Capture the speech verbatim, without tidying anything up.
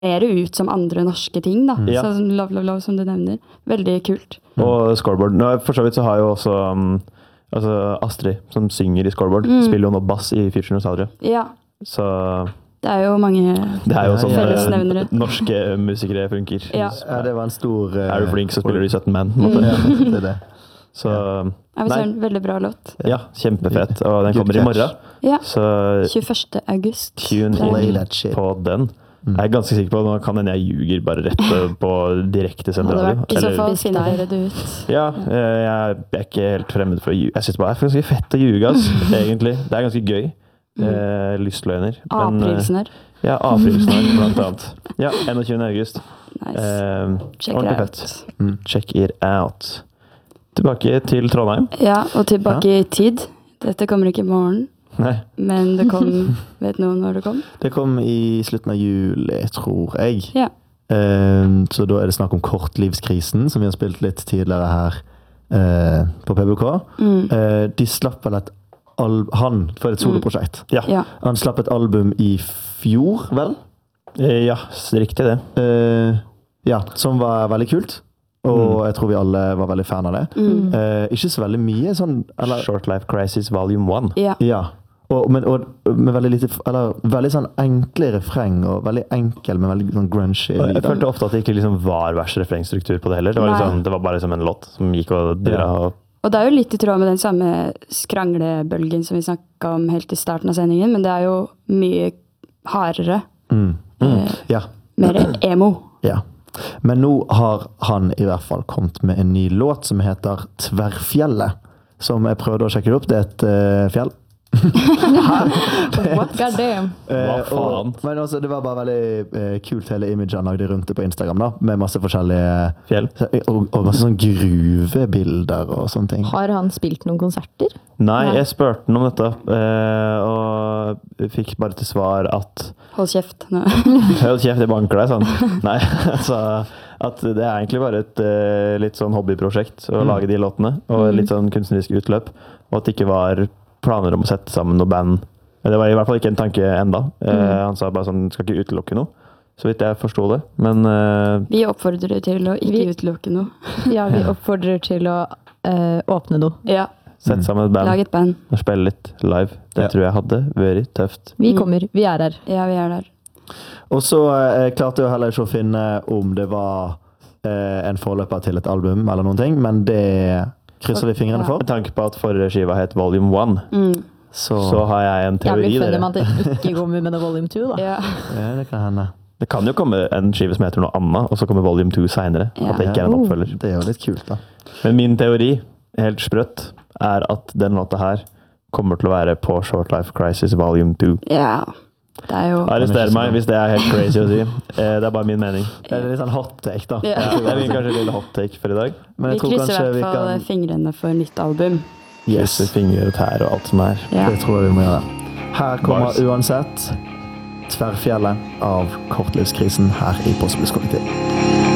mer ut som andre norske ting, da. Ja. Så, sånn Love, Love, Love, som du nevner. Veldig kult. Og Scoreboard. Nå, for så vidt så har jo også um, altså Astrid, som synger i Scoreboard, mm. spiller jo nå bass i Future Nostalgia. Ja. Så det er jo mange det er jo sånn fellesnevnere. Norske musikere funker. Ja. ja, det var en stor... Uh, er du flink, så spiller du i sytten man. Mm. Ja, det er det. Så, ja, vi ser en veldig bra låt. Ja, kjempefett. Og den kommer i morgen. Ja, så tjueførste august. Tune in på den. Mm. Jeg er ganske sikker på, nå kan hende jeg ljuger bare rett på direkte sentraler. I så fall finner dere det ut. Ja, jeg er ikke helt fremmed for å ljuge. Jeg synes bare det er ganske fett å ljuge, altså, egentlig. Det er ganske gøy. Mm. Eh, lystløgner. Aprilsnør. Ja, aprilsnør, blant annet. Ja, enogtyvende august. Nice. Eh, Check it out. Mm. Check it out. Tilbake til Trondheim. Ja, og tilbake ja. i tid. Dette kommer ikke i morgen. Nei. Men det kom, vet noen når det kom? Det kom i slutten av juli, tror jeg. Ja. Uh, så da er det snakk om kortlivskrisen, som vi har spilt litt tidligere her uh, på P B K. Mm. Uh, de slapp vel et album, han, for et soloprosjekt. Mm. Ja. Ja. Han slapp et album i fjor, vel? Uh, ja, riktig det. Uh, ja, som var veldig kult. Og mm. jeg tror vi alle var veldig fan av det. Mm. Uh, ikke så veldig mye sånn... Eller, Short Life Crisis Volume one. Ja. Ja. Og, men, og med veldig lite... Eller veldig sånn enkle refreng, og veldig enkel, men veldig sånn grunge. Jeg følte ofte at det ikke liksom var vers-refrengstruktur på det heller. Det var, liksom, det var bare som en låt som gikk og dra. Ja. Og det er jo litt i tråd med den samme skranglebølgen som vi snakket om helt i starten av sendingen, men det er jo mye hardere. Mm. Mm. Eh, ja. Mer emo. Ja. Men nå har han i hvert fall kommet med en ny låt som heter Tverrfjellet, som jeg prøvde å sjekke opp. Det er et uh, fjell. What god damn? Hva faen? Men altså, det var bare veldig uh, kult hele imaget han lagde rundt det på Instagram da, med masse forskjellige fjell og, og masse sånn gruvebilder og sånne ting. Har han spilt noen konserter? Nei, jeg spurte han om dette, uh, og fikk bare til svar at hold kjeft. No. Hold kjeft, jeg banker deg, sånn. Nei, altså, at det er egentlig bare et uh, litt sånn hobbyprosjekt å mm. lage de låtene, og mm. litt sånn kunstnerisk utløp, og at det ikke var planer om å sette sammen noe band. Det var i hvert fall ikke en tanke enda. Mm. Uh, han sa bare sånn, skal ikke utelukke noe, så vidt jeg forstod det. Men uh, vi oppfordrer til å ikke vi, utelukke noe. Ja, vi oppfordrer til å uh, åpne noe. Ja. Sette sammen et band, Lag et band. Og spille litt live. Det ja. tror jeg hadde vært tøft. Vi kommer, vi er her. Ja, vi er der. Og så eh, klarte jeg heller ikke å finne om det var eh, en forløper til et album eller noen ting, men det krysser vi fingrene for. Med tanke på at forrige skiva het Volume one, mm. så, så har jeg en teori der. Jeg blir funnet med at det ikke kommer med Volume two, da. Ja. Ja, det kan hende. Det kan jo komme en skive som heter noe annet, og så kommer Volume two senere. Ja. At det ikke er en oppfølger. Det er jo litt kult, da. Men min teori, helt sprøtt, er at den låta her kommer til å være på Short Life Crisis Volume two. Ja, det er jo... Arrester meg hvis det er helt crazy å si. Det er bare min mening. Det er litt sånn hot take, da. Ja. Ja, det er kanskje litt hot take for i dag. Men vi krysser i hvert fall kan... fingrene for nytt album. Yes. Krysser fingre og tær og alt som er. Ja. Det tror jeg vi må gjøre. Her kommer Bars. Uansett Tverrfjellet av Kortlivskrisen her i Postbluss Kollektiv.